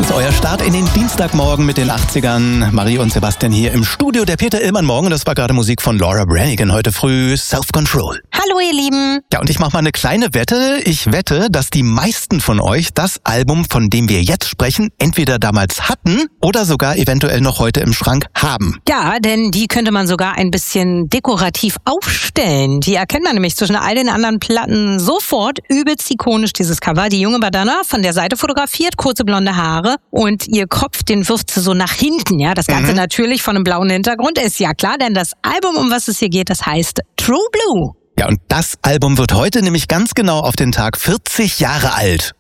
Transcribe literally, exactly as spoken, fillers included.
eins, euer Start in den Dienstagmorgen mit den achtzigern. Marie und Sebastian hier im Studio. Der Peter Illmann morgen, das war gerade Musik von Laura Branigan. Heute früh Self-Control. Hallo ihr Lieben. Ja, und ich mache mal eine kleine Wette. Ich wette, dass die meisten von euch das Album, von dem wir jetzt sprechen, entweder damals hatten oder sogar eventuell noch heute im Schrank haben. Ja, denn die könnte man sogar ein bisschen dekorativ aufstellen. Die erkennt man nämlich zwischen all den anderen Platten sofort. Übelst ikonisch dieses Cover. Die junge Madonna von der Seite fotografiert, kurze blonde Haare und ihr Kopf, den wirft sie so nach hinten. Ja, das Ganze mhm. natürlich von einem blauen Hintergrund, ist ja klar, denn das Album, um was es hier geht, das heißt True Blue. Ja, und das Album wird heute nämlich ganz genau auf den Tag vierzig Jahre alt.